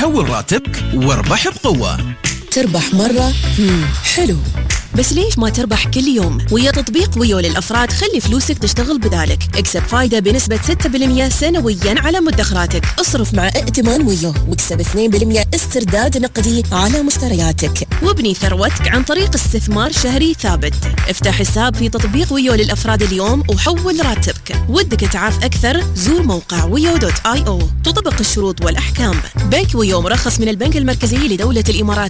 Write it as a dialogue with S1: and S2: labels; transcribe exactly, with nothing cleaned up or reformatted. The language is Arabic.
S1: حول راتبك واربح بقوة.
S2: تربح مرة؟ مم. حلو،
S3: بس ليش ما تربح كل يوم؟ ويا تطبيق ويو للأفراد خلي فلوسك تشتغل بذلك. اكسب فايدة بنسبة ستة بالمئة سنوياً على مدخراتك.
S2: اصرف مع ائتمان ويو واكسب اثنين بالمئة استرداد نقدي على مشترياتك.
S3: وابني ثروتك عن طريق استثمار شهري ثابت. افتح حساب في تطبيق ويو للأفراد اليوم وحول راتبك. ودك تعرف أكثر؟ زور موقع ويو دوت آي أو. تطبق الشروط والأحكام. بنك ويو مرخص من البنك المركزي لدولة الإمارات